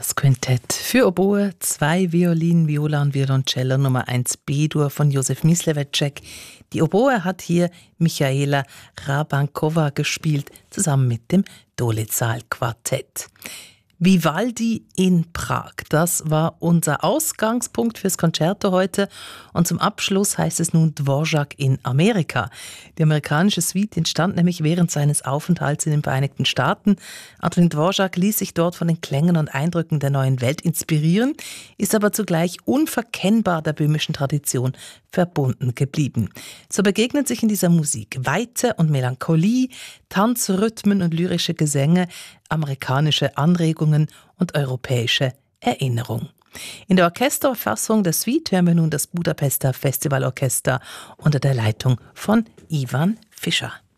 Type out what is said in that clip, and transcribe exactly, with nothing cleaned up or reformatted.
Das Quintett für Oboe, zwei Violinen, Viola und Violoncello Nummer eins B-Dur von Josef Myslewetschek. Die Oboe hat hier Michaela Rabankova gespielt, zusammen mit dem Dolezal-Quartett. Vivaldi in Prag, das war unser Ausgangspunkt fürs Concerto heute. Und zum Abschluss heißt es nun Dvorak in Amerika. Die amerikanische Suite entstand nämlich während seines Aufenthalts in den Vereinigten Staaten. Antonín Dvorak ließ sich dort von den Klängen und Eindrücken der neuen Welt inspirieren, ist aber zugleich unverkennbar der böhmischen Tradition verbunden geblieben. So begegnen sich in dieser Musik Weite und Melancholie, Tanzrhythmen und lyrische Gesänge, amerikanische Anregungen und europäische Erinnerung. In der Orchesterfassung der Suite hören wir nun das Budapester Festivalorchester unter der Leitung von Ivan Fischer.